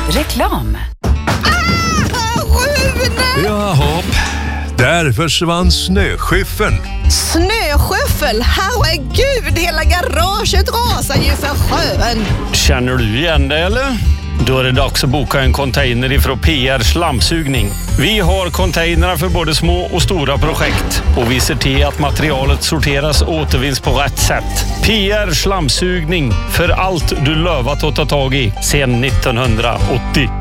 Reklam. Jaha, där försvann snöskyffeln. Snöskyffel? Herregud, hela garaget rasar ju för sjön. Känner du igen det eller? Då är det dags att boka en container ifrån PR Slamsugning. Vi har containrar för både små och stora projekt. Och vi ser till att materialet sorteras och återvinns på rätt sätt. PR Slamsugning, för allt du lovat att ta tag i sedan 1980.